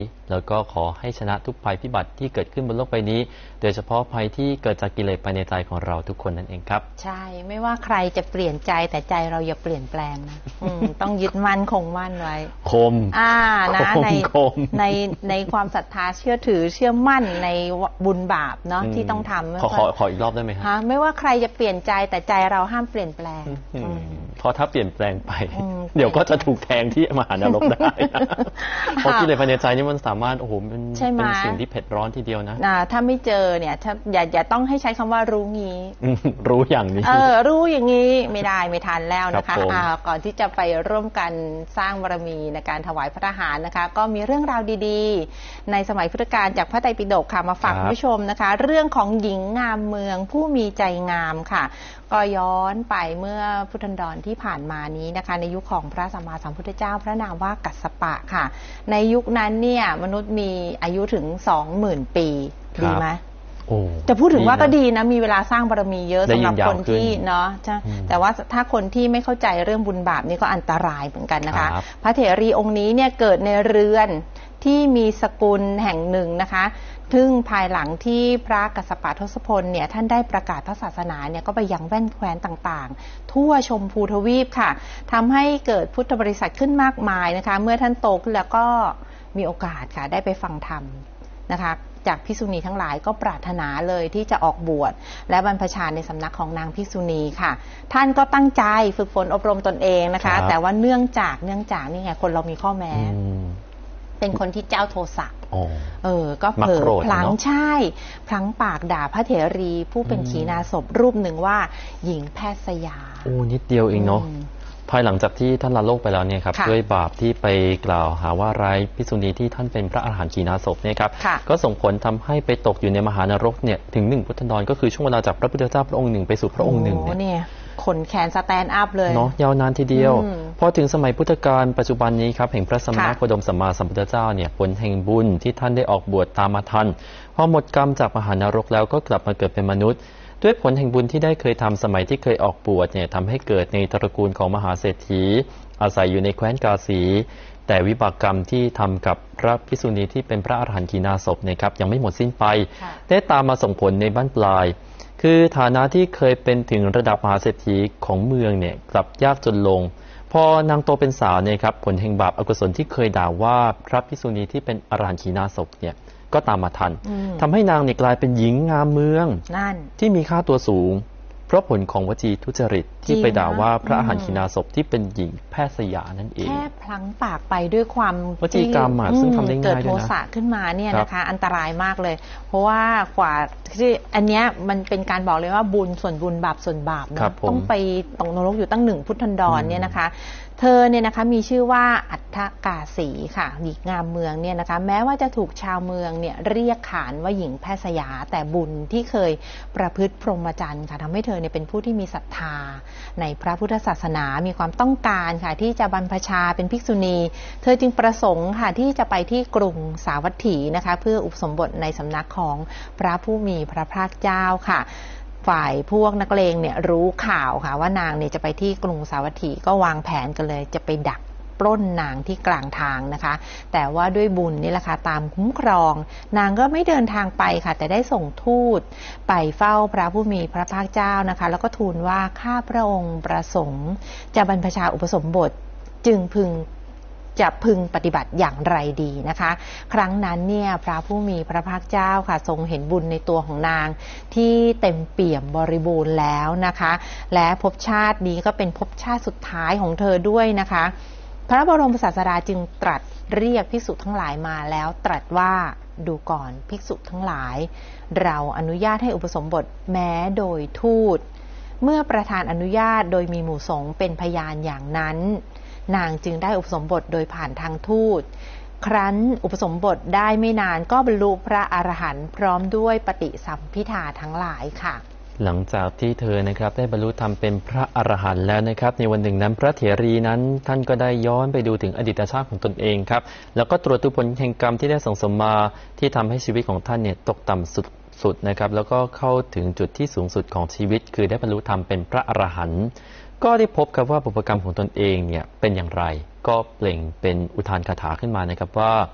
แล้วก็ขอให้ชนะทุกภัยพิบัติที่เกิดขึ้นบนโลกใบนี้โดยเฉพาะภัยที่เกิดจากกิเลสภายในใจของเราทุกคนนั่นเองครับใช่ไม่ว่าใครจะเปลี่ยนใจแต่ใจเราอย่าเปลี่ยนแปลงนะต้องยึดมั่นคงมั่นไว้คมนะในความศรัทธาเชื่อถือเชื่อมั่นในบุญบาปเนาะที่ต้องทำขออีกรอบได้ไหมครับไม่ว่าใครจะเปลี่ยนใจแต่ใจเราห้ามเปลี่ยนแปลงเพราะถ้าเปลี่ยนแปลงไปเดี๋ยวก็จะถูกแทงที่มหานรกได้เพราะกิเลสภายในใจนี่มันสามารถเป็นสิ่งที่เผ็ดร้อนทีเดียวนะถ้าไม่เจอเนี่ยอย่าต้องให้ใช้คำว่ารู้งี้รู้อย่างนี้รู้อย่างนี้ไม่ได้ไม่ทันแล้วนะคะก่อนที่จะไปร่วมกันสร้างบารมีในการถวายพระทหารนะคะก็มีเรื่องราวดีๆในสมัยพุทธกาลจากพระไตรปิฎกค่ะมาฝากผู้ชมนะคะเรื่องของหญิงงามเมืองผู้มีใจงามค่ะก็ย้อนไปเมื่อพุทธันดรที่ผ่านมานี้นะคะในยุคของพระสัมมาสัมพุทธเจ้าพระนามว่ากัสสปะค่ะในยุคนั้นเนี่ยมนุษย์มีอายุถึง 20,000 ปีดีไหมจะพูดถึงว่าก็ดีนะมีเวลาสร้างบารมีเยอะสำหรับคนที่เนาะแต่ว่าถ้าคนที่ไม่เข้าใจเรื่องบุญบาปนี่ก็อันตรายเหมือนกันนะคะพระเถรีองค์นี้เนี่ยเกิดในเรือนที่มีสกุลแห่งหนึ่งนะคะซึ่งภายหลังที่พระกัสสปะทศพลเนี่ยท่านได้ประกาศพระศาสนาเนี่ยก็ไปยังแว่นแคว้นต่างๆทั่วชมพูทวีปค่ะทำให้เกิดพุทธบริษัทขึ้นมากมายนะคะเมื่อท่านโตขึ้นแล้วก็มีโอกาสค่ะได้ไปฟังธรรมนะคะจากภิกษุณีทั้งหลายก็ปรารถนาเลยที่จะออกบวชและบรรพชาในสำนักของนางภิกษุณีค่ะท่านก็ตั้งใจฝึกฝนอบรมตนเองนะคะแต่ว่าเนื่องจากนี่ไงคนเรามีข้อแม้เป็นคนที่เจ้าโทสะก็เผลอพลั้งใช่พลั้งปากด่าพระเถรีผู้เป็นขีณาสพรูปหนึ่งว่าหญิงแพทย์สยานิดเดียวเองเนาะภายหลังจากที่ท่านละโลกไปแล้วเนี่ยครับด้วยบาปที่ไปกล่าวหาว่าร้ายภิกษุณีที่ท่านเป็นพระอรหันต์ขีณาสพเนี่ยครับก็ส่งผลทำให้ไปตกอยู่ในมหานรกเนี่ยถึง1 พุทธันดรก็คือช่วงเวลาจากพระพุทธเจ้าพระองค์หนึ่งไปสู่พระองค์หนึ่งเนี่ยขนแขนสแตนด์อัพเลยเนาะยาวนานทีเดียวพอถึงสมัยพุทธกาลปัจจุบันนี้ครับแห่งพระสมณโคดมสัมมาสัมพุทธเจ้าเนี่ยผลแห่งบุญที่ท่านได้ออกบวชตามมาทันพอหมดกรรมจากมหานรกแล้วก็กลับมาเกิดเป็นมนุษย์ด้วยผลแห่งบุญที่ได้เคยทำสมัยที่เคยออกบวชเนี่ยทำให้เกิดในตระกูลของมหาเศรษฐีอาศัยอยู่ในแคว้นกาสีแต่วิบากกรรมที่ทำกับพระภิกษุณีที่เป็นพระอรหันต์ขีณาสพเนี่ยครับยังไม่หมดสิ้นไปได้ตามมาส่งผลในบั้นปลายคือฐานะที่เคยเป็นถึงระดับมหาเศรษฐีของเมืองเนี่ยกลับยากจนลงพอนางโตเป็นสาวเนี่ยครับผลแห่งบาปอกุศลที่เคยด่าว่าพระภิกษุณีที่เป็นอรหันต์ขีณาสพเนี่ยก็ตามมาทันทำให้นางเนี่ยกลายเป็นหญิงงามเมืองที่มีค่าตัวสูงเพราะผลของวจีทุจริตที่ไปด่าว่าพระอรหันต์ขีณาสพที่เป็นหญิงแพทย์สยานั่นเองแค่พลั้งปากไปด้วยความวจีกรรมซึ่งทำได้ง่ายด้วยนะเกิดโทสะขึ้นมาเนี่ยนะคะอันตรายมากเลยเพราะว่ากว่าที่อันเนี้ยมันเป็นการบอกเลยว่าบุญส่วนบุญบาปส่วนบาปนะต้องไปตกนรกอยู่ตั้ง1 พุทธันดรเนี่ยนะคะเธอเนี่ยนะคะมีชื่อว่าอัฏฐกาสีค่ะหญิงงามเมืองเนี่ยนะคะแม้ว่าจะถูกชาวเมืองเนี่ยเรียกขานว่าหญิงแพทย์สยาแต่บุญที่เคยประพฤติพรหมจรรย์ค่ะทำให้เธอเนี่ยเป็นผู้ที่มีศรัทธาในพระพุทธศาสนามีความต้องการค่ะที่จะบรรพชาเป็นภิกษุณีเธอจึงประสงค์ค่ะที่จะไปที่กรุงสาวัตถีนะคะเพื่ออุปสมบทในสำนักของพระผู้มีพระภาคเจ้าค่ะฝ่ายพวกนักเลงเนี่ยรู้ข่าวค่ะว่านางเนี่ยจะไปที่กรุงสาวัตถีก็วางแผนกันเลยจะไปดักปล้นนางที่กลางทางนะคะแต่ว่าด้วยบุญนี่แหละค่ะตามคุ้มครองนางก็ไม่เดินทางไปค่ะแต่ได้ส่งทูตไปเฝ้าพระผู้มีพระภาคเจ้านะคะแล้วก็ทูลว่าข้าพระองค์ประสงค์จะบรรพชาอุปสมบทจึงจะพึงปฏิบัติอย่างไรดีนะคะครั้งนั้นเนี่ยพระผู้มีพระภาคเจ้าค่ะทรงเห็นบุญในตัวของนางที่เต็มเปี่ยมบริบูรณ์แล้วนะคะและภพชาตินี้ก็เป็นภพชาติสุดท้ายของเธอด้วยนะคะพระบรมศาสดาจึงตรัสเรียกภิกษุทั้งหลายมาแล้วตรัสว่าดูก่อนภิกษุทั้งหลายเราอนุญาตให้อุปสมบทแม้โดยทูตเมื่อประธานอนุญาตโดยมีหมู่สงฆ์เป็นพยานอย่างนั้นนางจึงได้อุปสมบทโดยผ่านทางทูตครั้นอุปสมบทได้ไม่นานก็บรรลุพระอรหันต์พร้อมด้วยปฏิสัมภิทาทั้งหลายค่ะหลังจากที่เธอนะครับได้บรรลุธรรมเป็นพระอรหันต์แล้วนะครับในวันหนึ่งนั้นพระเถรีนั้นท่านก็ได้ย้อนไปดูถึงอดีตชาติของตนเองครับแล้วก็ตรวจดูผลแห่งกรรมที่ได้สั่งสมมาที่ทำให้ชีวิตของท่านเนี่ยตกต่ำสุดนะครับแล้วก็เข้าถึงจุดที่สูงสุดของชีวิตคือได้บรรลุธรรมเป็นพระอรหันต์ก็ได้พบกับว่าบุพกรรมของตนเองเนี่ยเป็นอย่างไรก็เปล่งเป็นอุทานคาถาขึ้นมานะครับว่า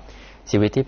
ชีวิตที่